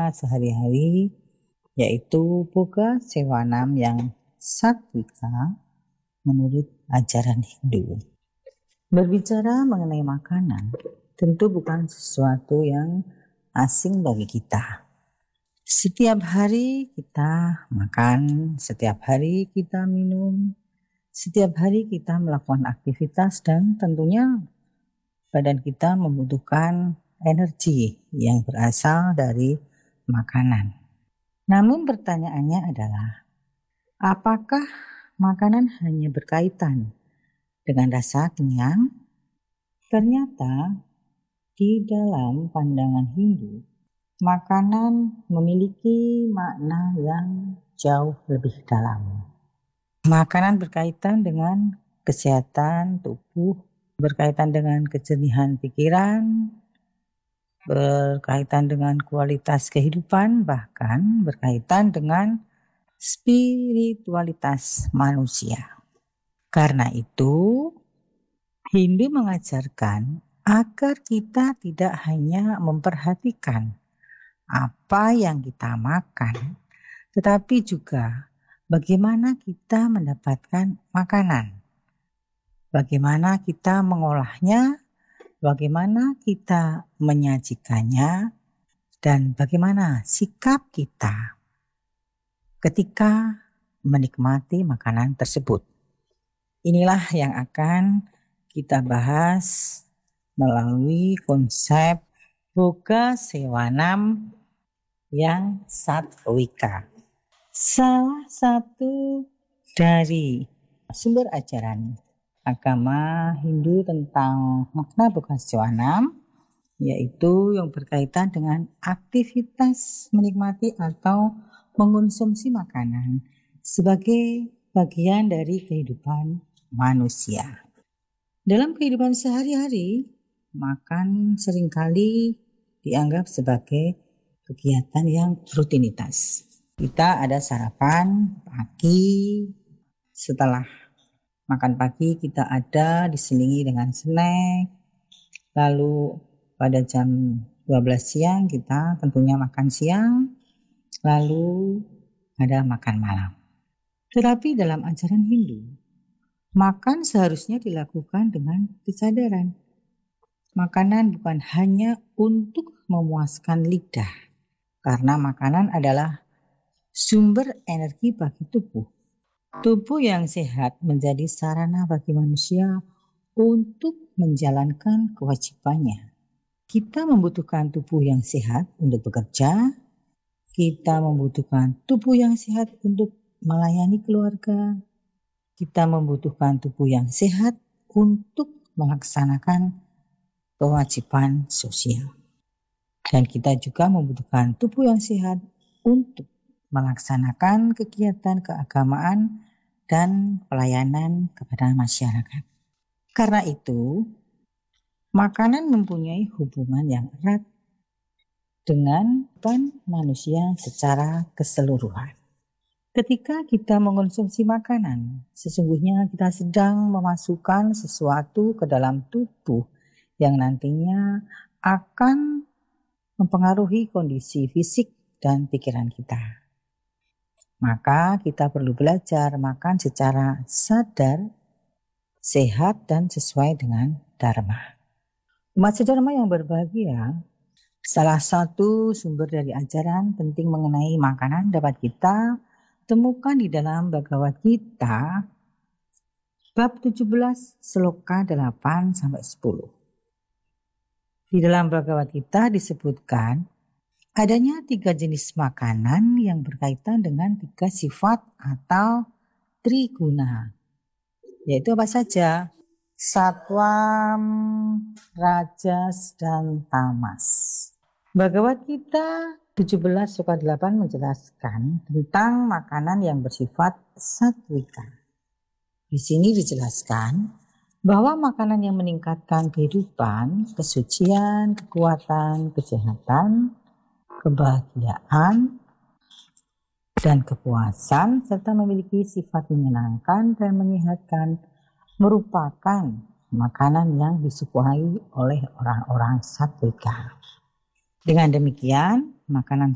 kita sehari-hari, yaitu Boga Sewanam yang satvika menurut ajaran Hindu. Berbicara mengenai makanan tentu bukan sesuatu yang asing bagi kita. Setiap hari kita makan, setiap hari kita minum, setiap hari kita melakukan aktivitas dan tentunya badan kita membutuhkan energi yang berasal dari makanan. Namun pertanyaannya adalah, apakah makanan hanya berkaitan dengan rasa kenyang? Ternyata di dalam pandangan Hindu, makanan memiliki makna yang jauh lebih dalam. Makanan berkaitan dengan kesehatan tubuh, berkaitan dengan kejernihan pikiran, berkaitan dengan kualitas kehidupan, bahkan berkaitan dengan spiritualitas manusia. Karena itu, Hindu mengajarkan agar kita tidak hanya memperhatikan apa yang kita makan, tetapi juga bagaimana kita mendapatkan makanan, bagaimana kita mengolahnya, bagaimana kita menyajikannya, dan bagaimana sikap kita ketika menikmati makanan tersebut. Inilah yang akan kita bahas melalui konsep Boga Sewanam yang satvika. Salah satu dari sumber ajaran agama Hindu tentang makna Boga Sewanam yaitu yang berkaitan dengan aktivitas menikmati atau mengonsumsi makanan sebagai bagian dari kehidupan manusia. Dalam kehidupan sehari-hari, makan seringkali dianggap sebagai kegiatan yang rutinitas. Kita ada sarapan pagi, setelah makan pagi kita ada diselingi dengan snack, lalu pada jam 12 siang kita tentunya makan siang, lalu ada makan malam. Tetapi dalam ajaran Hindu, makan seharusnya dilakukan dengan kesadaran. Makanan bukan hanya untuk memuaskan lidah, karena makanan adalah sumber energi bagi tubuh. Tubuh yang sehat menjadi sarana bagi manusia untuk menjalankan kewajibannya. Kita membutuhkan tubuh yang sehat untuk bekerja, kita membutuhkan tubuh yang sehat untuk melayani keluarga, kita membutuhkan tubuh yang sehat untuk melaksanakan kewajiban sosial. Dan kita juga membutuhkan tubuh yang sehat untuk melaksanakan kegiatan keagamaan dan pelayanan kepada masyarakat. Karena itu, makanan mempunyai hubungan yang erat dengan kehidupan manusia secara keseluruhan. Ketika kita mengonsumsi makanan, sesungguhnya kita sedang memasukkan sesuatu ke dalam tubuh yang nantinya akan mempengaruhi kondisi fisik dan pikiran kita. Maka kita perlu belajar makan secara sadar, sehat, dan sesuai dengan dharma. Umat sedharma yang berbahagia, salah satu sumber dari ajaran penting mengenai makanan dapat kita temukan di dalam Bhagavad Gita bab 17 sloka 8-10. Di dalam Bhagavad Gita disebutkan adanya 3 jenis makanan yang berkaitan dengan 3 sifat atau triguna. Yaitu apa saja? Satwam, rajas, dan tamas. Bhagavad Gita 17 sloka 8 menjelaskan tentang makanan yang bersifat satvika. Di sini dijelaskan bahwa makanan yang meningkatkan kehidupan, kesucian, kekuatan, kesehatan, kebahagiaan, dan kepuasan, serta memiliki sifat menyenangkan dan menyehatkan, merupakan makanan yang disukai oleh orang-orang satvika. Dengan demikian, makanan